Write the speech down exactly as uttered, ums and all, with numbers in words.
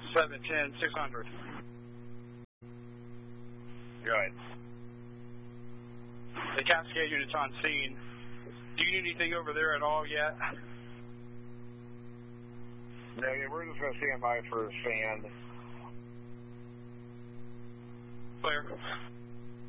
seven ten, six hundred. Good. The Cascade unit's on scene. Do you need anything over there at all yet? No, yeah, we're just going to stand by for sand. Clear.